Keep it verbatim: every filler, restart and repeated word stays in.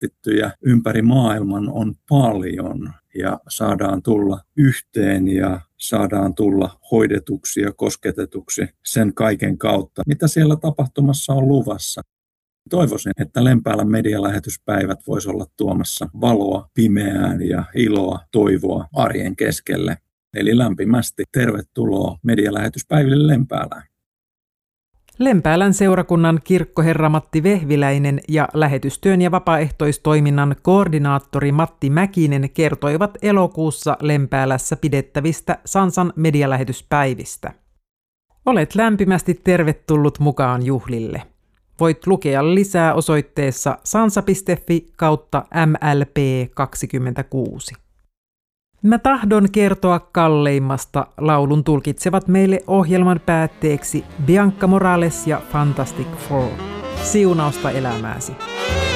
kristittyjä ympäri maailman on paljon ja saadaan tulla yhteen ja saadaan tulla hoidetuksi ja kosketetuksi sen kaiken kautta, mitä siellä tapahtumassa on luvassa. Toivoisin, että Lempäälän medialähetyspäivät voisi olla tuomassa valoa pimeään ja iloa, toivoa arjen keskelle. Eli lämpimästi tervetuloa medialähetyspäiville Lempäälään. Lempäälän seurakunnan kirkkoherra Matti Vehviläinen ja lähetystyön ja vapaaehtoistoiminnan koordinaattori Matti Mäkinen kertoivat elokuussa Lempäälässä pidettävistä Sansan medialähetyspäivistä. Olet lämpimästi tervetullut mukaan juhlille. Voit lukea lisää osoitteessa sansa piste fi kautta M L P kaksikymmentäkuusi. Mä tahdon kertoa kalleimmasta, laulun tulkitsevat meille ohjelman päätteeksi Bianca Morales ja Fantastic Four. Siunausta elämääsi!